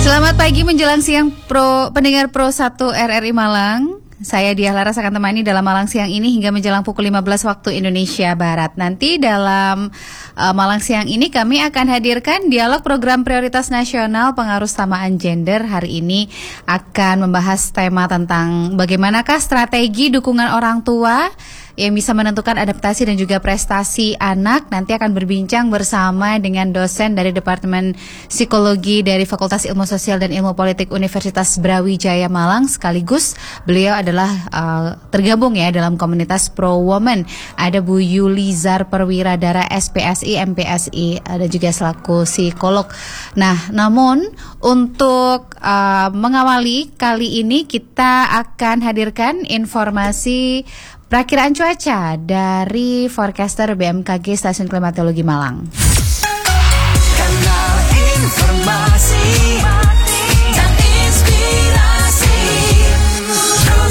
Selamat pagi menjelang siang pendengar Pro 1 RRI Malang. Saya Diah Laras akan temani dalam Malang Siang ini hingga menjelang pukul 15 waktu Indonesia Barat. Nanti dalam Malang Siang ini kami akan hadirkan dialog program prioritas nasional pengaruh samaan gender. Hari ini akan membahas tema tentang bagaimanakah strategi dukungan orang tua yang bisa menentukan adaptasi dan juga prestasi anak. Nanti akan berbincang bersama dengan dosen dari Departemen Psikologi dari Fakultas Ilmu Sosial dan Ilmu Politik Universitas Brawijaya Malang. Sekaligus beliau adalah tergabung ya dalam komunitas Pro Women. Ada Bu Yulizar Perwiradara SPSI, MPSI, ada juga selaku psikolog. Nah, namun untuk mengawali kali ini kita akan hadirkan informasi perakiraan cuaca dari forecaster BMKG Stasiun Klimatologi Malang. Kanal informasi dan inspirasi Pro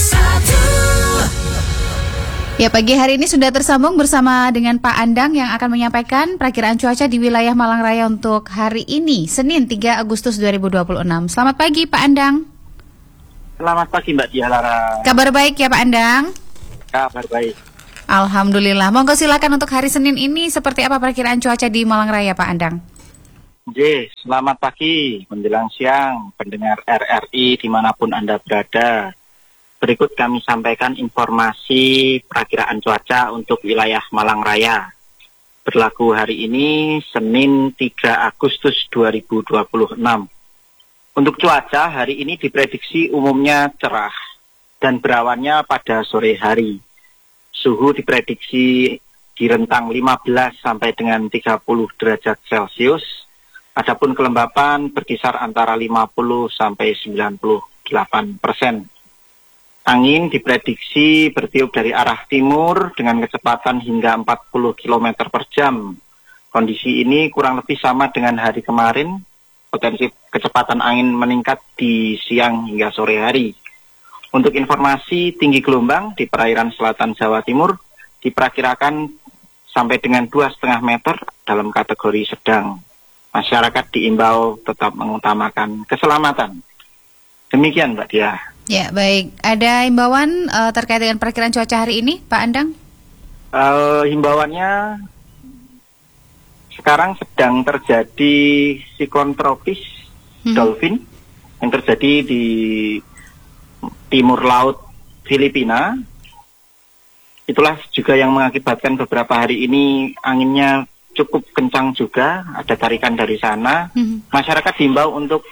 1. Ya, pagi hari ini sudah tersambung bersama dengan Pak Andang yang akan menyampaikan perakiraan cuaca di wilayah Malang Raya untuk hari ini, Senin 3 Agustus 2026. Selamat pagi Pak Andang. Selamat pagi Mbak Diah Lara. Kabar baik ya Pak Andang? Kabar baik. Alhamdulillah. Monggo silakan untuk hari Senin ini seperti apa perkiraan cuaca di Malang Raya Pak Andang? Selamat pagi menjelang siang pendengar RRI dimanapun Anda berada. Berikut kami sampaikan informasi perakiraan cuaca untuk wilayah Malang Raya. Berlaku hari ini Senin 3 Agustus 2026. Untuk cuaca hari ini diprediksi umumnya cerah dan berawannya pada sore hari. Suhu diprediksi di rentang 15 sampai dengan 30 derajat Celcius. Adapun kelembapan berkisar antara 50 sampai 98%. Angin diprediksi bertiup dari arah timur dengan kecepatan hingga 40 km per jam. Kondisi ini kurang lebih sama dengan hari kemarin. Potensi kecepatan angin meningkat di siang hingga sore hari. Untuk informasi tinggi gelombang di perairan selatan Jawa Timur diperkirakan sampai dengan 2,5 meter dalam kategori sedang. Masyarakat diimbau tetap mengutamakan keselamatan. Demikian Mbak Diah. Ya baik, ada himbauan terkait dengan perkiraan cuaca hari ini Pak Andang? Himbauannya sekarang sedang terjadi siklon tropis Dolphin yang terjadi di timur laut Filipina. Itulah juga yang mengakibatkan beberapa hari ini anginnya cukup kencang juga, ada tarikan dari sana. Masyarakat diimbau untuk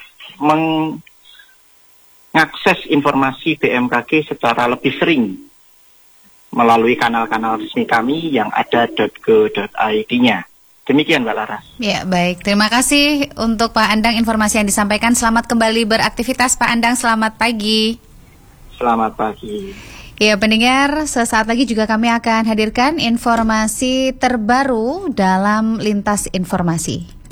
mengakses informasi BMKG secara lebih sering melalui kanal-kanal resmi kami yang ada .go.id-nya. Demikian Mbak Laras. Ya baik, terima kasih untuk Pak Andang informasi yang disampaikan. Selamat kembali beraktivitas Pak Andang, selamat pagi. Selamat pagi. Ya pendengar, sesaat lagi juga kami akan hadirkan informasi terbaru dalam Lintas Informasi.